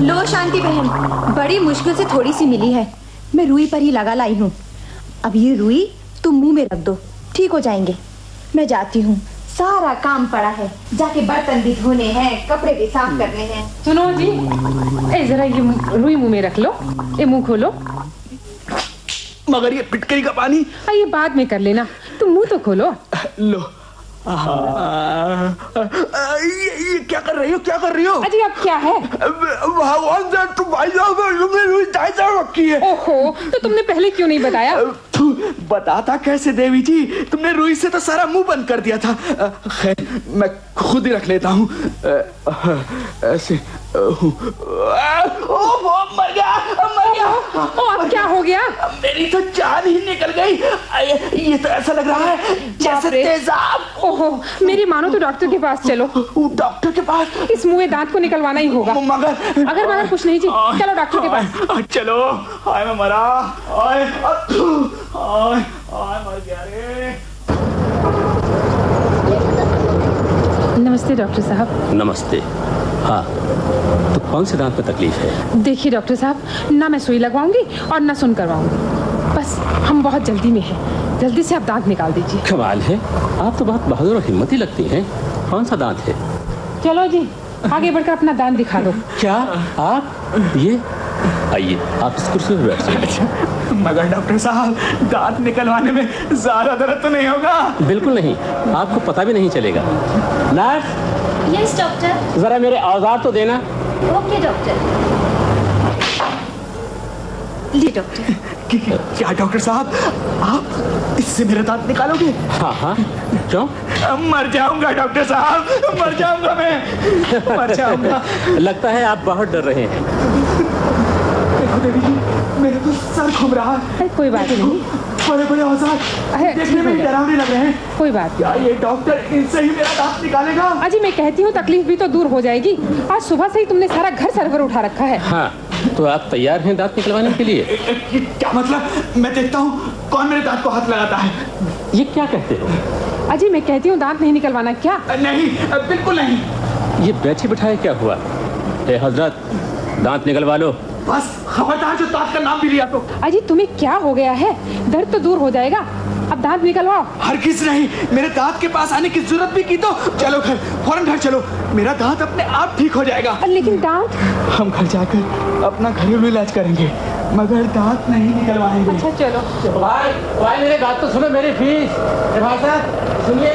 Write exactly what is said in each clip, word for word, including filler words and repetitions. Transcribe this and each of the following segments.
लो शांति बहन, बड़ी मुश्किल से थोड़ी सी मिली है। मैं रुई पर ही लगा लाई हूँ। अब ये रुई तुम मुंह में रख दो, ठीक हो जाएंगे। मैं जाती हूँ, सारा काम पड़ा है। जाके बर्तन भी धोने हैं, कपड़े भी साफ करने हैं। सुनो जी, ए जरा ये रुई मुंह में रख लो, ये मुंह खोलो। मगर ये पिटकरी का पानी, आ, ये बाद में कर लेना, तुम मुंह तो खोलो। लो। आ, आ, आ, ये, ये क्या कर रही हो, क्या कर रही हो? अजी अब क्या है? भगवान से तुम भाई साहब तुमने रुई दाई तरफ रखी है। ओहो, तो तुमने पहले क्यों नहीं बताया? बताता कैसे देवी जी, तुमने रुई से तो सारा मुंह बंद कर दिया था। खैर मैं खुद ही रख लेता हूँ। ऐसे मर गया, मर गया। ओ, अब क्या हो गया? मेरी तो जान ही निकल गई। ये तो ऐसा लग रहा है जैसे तेजाब। ओहो, मेरी मानो तो डॉक्टर के पास चलो। डॉक्टर के पास? इस मुंह दांत को निकलवाना ही होगा। मगर अगर मगर कुछ नहीं जी, चलो डॉक्टर के पास। चलो। हाय मैं मरा, हाय हाय हाय मर गया रे। नमस्ते डॉक्टर साहब। नमस्ते। हाँ, तो कौन से दांत में तकलीफ है? देखिए डॉक्टर साहब, ना मैं सुई लगवाऊंगी और ना सुन करवाऊंगी। बस हम बहुत जल्दी में हैं, जल्दी से आप दांत निकाल दीजिए। कमाल है, आप तो बहुत बहादुर और हिम्मती लगती हैं। कौन सा दांत है? चलो जी, आगे बढ़कर अपना दांत दिखा दो। क्या आप? ये आइए, आप इस कुर्सी पर बैठ जाइए। मगर डॉक्टर साहब, दांत निकलवाने में ज्यादा दर्द तो नहीं होगा? बिल्कुल नहीं, आपको पता भी नहीं चलेगा। नर्स। Yes doctor. जरा मेरे औजार तो देना। Okay doctor. ली डॉक्टर। क्या डॉक्टर साहब, आप इससे मेरे दांत निकालोगे? हाँ हाँ, क्यों? मर जाऊंगा डॉक्टर साहब, मर जाऊंगा मैं, मर जाऊंगा। लगता है आप बहुत डर रहे हैं। देखो देवी जी, मेरा तो सर घूम रहा है। कोई बात नहीं, बड़े बड़े औजार देखने में डरावने लग रहे हैं। कोई बात क्या ये डॉक्टर इनसे ही मेरा दांत निकालेगा? अजी मैं कहती हूँ तकलीफ भी तो दूर हो जाएगी। आज सुबह से ही तुमने सारा घर सर पर उठा रखा है। हाँ, तो आप तैयार हैं दांत निकलवाने के लिए? क्या मतलब? मैं देखता हूँ कौन मेरे दांत को हाथ लगाता है। ये क्या कहते हो? अजी मैं कहती हूँ दांत नहीं निकलवाना। क्या? नहीं, बिल्कुल नहीं। ये बैठे बिठाए क्या हुआ? ए हजरत, दांत निकलवा लो। बस खबरदार जो दांत का नाम भी लिया तो। अजी तुम्हें क्या हो गया है? दर्द तो दूर हो जाएगा, अब दांत निकलवाओ। हरगिज़ नहीं, मेरे दांत के पास आने की जरूरत भी की तो चलो घर, फौरन घर चलो, मेरा दांत अपने आप ठीक हो जाएगा। लेकिन दांत? हम घर जाकर अपना घरेलू इलाज करेंगे, मगर दांत नहीं निकलवाएंगे। अच्छा चलो। भाई भाई मेरे बात तो सुनो, मेरी फीस। भाई साहब सुनिए।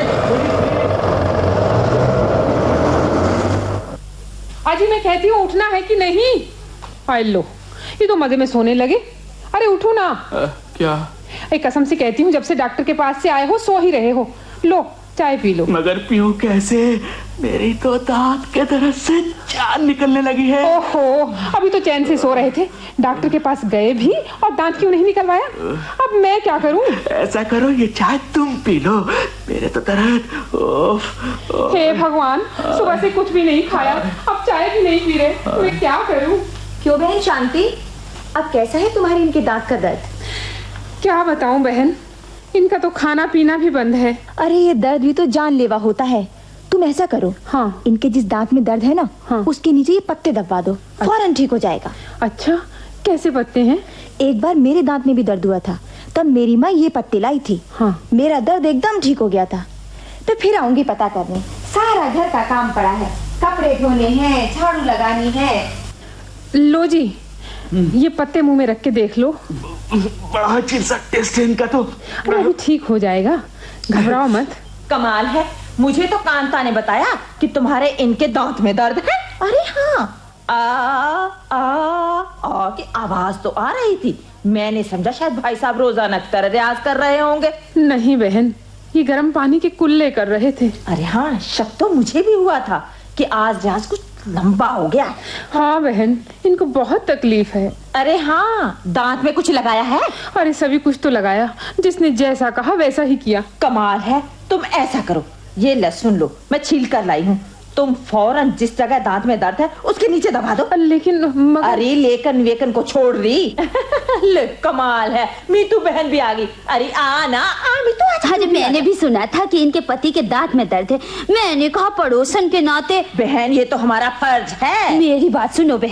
अजी मैं कहती हूँ उठना है कि नहीं? हाय लो, ये तो मजे में सोने लगे। अरे उठो ना। आ, क्या? एक कसम से कहती हूँ, जब से डॉक्टर के पास से आए हो सो ही रहे हो। लो चाय पी लो। मगर पीऊं कैसे? मेरी तो दांत के दर्द से जान निकलने लगी है। ओहो, अभी तो चैन से सो रहे थे, डॉक्टर के पास गए भी और दांत क्यों नहीं निकलवाया? अब मैं क्या करूं? ऐसा करो, ये चाय तुम पी लो, मेरे तो दर्द। ओफ, ओफ। हे भगवान, सुबह से कुछ भी नहीं खाया, अब चाय भी नहीं पी रहे, मैं क्या करूं? क्यों बहन शांति, अब कैसा है तुम्हारी इनके दांत का दर्द? क्या बताऊं बहन, इनका तो खाना पीना भी बंद है। अरे ये दर्द भी तो जानलेवा होता है। तुम ऐसा करो, हाँ, इनके जिस दांत में दर्द है ना, हाँ, उसके नीचे ये पत्ते दबा दो, फौरन ठीक हो जाएगा। अच्छा, कैसे पत्ते हैं? एक बार मेरे दांत में भी दर्द हुआ था, तब मेरी माँ ये पत्ते लाई थी। हाँ, मेरा दर्द एकदम ठीक हो गया था। तो फिर आऊंगी पता करने। सारा घर का काम पड़ा है, कपड़े धोने हैं, झाड़ू लगानी है। लो जी, ये पत्ते मुंह में रख के देख लो। बड़ा अजीब सा टेस्ट है इनका तो। अरे अभी ठीक हो जाएगा, घबराओ मत। कमाल है, मुझे तो कांता ने बताया कि तुम्हारे इनके दांत में दर्द है। अरे हाँ, आ आ आ की आवाज तो आ रही थी। मैंने समझा शायद भाई साहब रोजाना की तरह रियाज कर रहे होंगे। नहीं बहन, ये गर्म पानी के कुल्ले कर रहे थे। अरे हाँ, शक तो मुझे भी हुआ था कि आज रियाज कुछ लंबा हो गया। हाँ बहन, इनको बहुत तकलीफ है। अरे हाँ, दांत में कुछ लगाया है? अरे सभी कुछ तो लगाया, जिसने जैसा कहा वैसा ही किया। कमाल है, तुम ऐसा करो, ये लहसुन लो, मैं छील कर लाई हूँ, तुम फौरन जिस जगह दांत में दर्द है उसके नीचे दबा दो। लेकिन मगर... अरे लेकन वेकन को छोड़ रही। ले कमाल है, मीतू बहन भी आ गई। अरे आ ना आ मीतू। अरे मैंने भी सुना था कि इनके पति के दांत में दर्द है। मैंने कहा पड़ोसन के नाते। बहन ये तो हमारा फर्ज है। मेरी बात सुनो बहन।